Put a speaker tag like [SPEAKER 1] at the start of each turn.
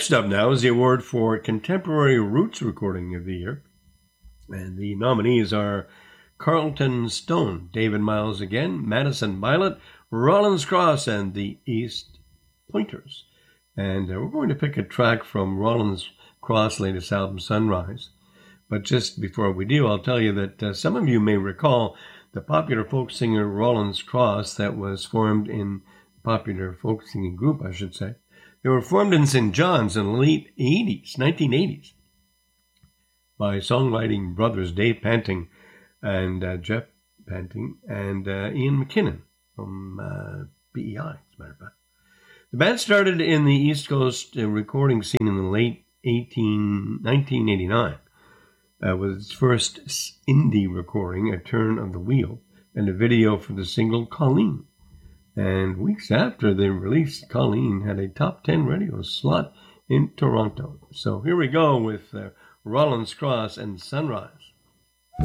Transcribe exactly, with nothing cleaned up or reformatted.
[SPEAKER 1] Next up now is the award for Contemporary Roots Recording of the Year. And the nominees are Carlton Stone, David Miles again, Madison Milet, Rollins Cross, and the East Pointers. And uh, we're going to pick a track from Rollins Cross' latest album, Sunrise. But just before we do, I'll tell you that uh, some of you may recall the popular folk singer Rollins Cross that was formed in popular folk singing group, I should say. They were formed in Saint John's in the late eighties, nineteen eighties, by songwriting brothers Dave Panting and uh, Jeff Panting and uh, Ian McKinnon from uh, B E I, as a matter of fact. The band started in the East Coast uh, recording scene in the late nineteen eighty-nine uh, with its first indie recording, A Turn of the Wheel, and a video for the single Colleen. And weeks after they released, Colleen had a top ten radio slot in Toronto. So here we go with uh, Rollins Cross and Sunrise.